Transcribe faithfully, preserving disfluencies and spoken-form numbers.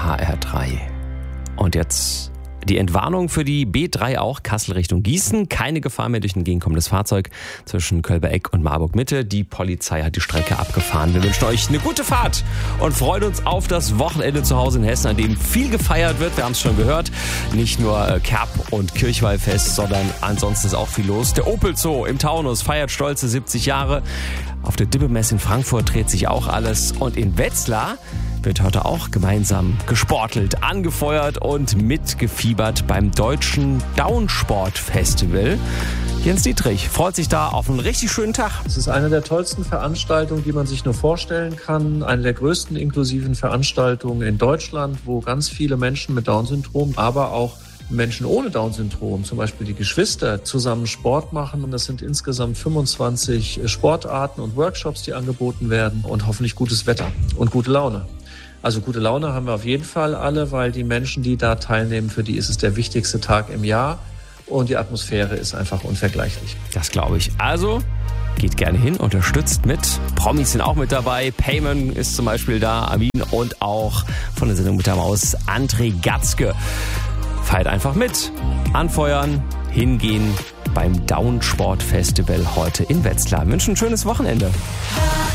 H R drei. Und jetzt die Entwarnung für die B drei auch, Kassel Richtung Gießen. Keine Gefahr mehr durch ein entgegenkommendes Fahrzeug zwischen Kölbeck und Marburg Mitte. Die Polizei hat die Strecke abgefahren. Wir wünschen euch eine gute Fahrt und freuen uns auf das Wochenende zu Hause in Hessen, an dem viel gefeiert wird. Wir haben es schon gehört. Nicht nur Kerb- und Kirchweihfest, sondern ansonsten ist auch viel los. Der Opel Zoo im Taunus feiert stolze siebzig Jahre. Auf der Dippemesse in Frankfurt dreht sich auch alles. Und in Wetzlar wird heute auch gemeinsam gesportelt, angefeuert und mitgefiebert beim Deutschen Downsport-Festival. Jens Dietrich freut sich da auf einen richtig schönen Tag. Es ist eine der tollsten Veranstaltungen, die man sich nur vorstellen kann. Eine der größten inklusiven Veranstaltungen in Deutschland, wo ganz viele Menschen mit Down-Syndrom, aber auch Menschen ohne Down-Syndrom, zum Beispiel die Geschwister, zusammen Sport machen. Und das sind insgesamt fünfundzwanzig Sportarten und Workshops, die angeboten werden und hoffentlich gutes Wetter und gute Laune. Also gute Laune haben wir auf jeden Fall alle, weil die Menschen, die da teilnehmen, für die ist es der wichtigste Tag im Jahr und die Atmosphäre ist einfach unvergleichlich. Das glaube ich. Also geht gerne hin, unterstützt mit. Promis sind auch mit dabei. Payman ist zum Beispiel da, Amin und auch von der Sendung mit der Maus André Gatzke. Feiert einfach mit. Anfeuern, hingehen beim Downsport Festival heute in Wetzlar. Wir wünschen ein schönes Wochenende.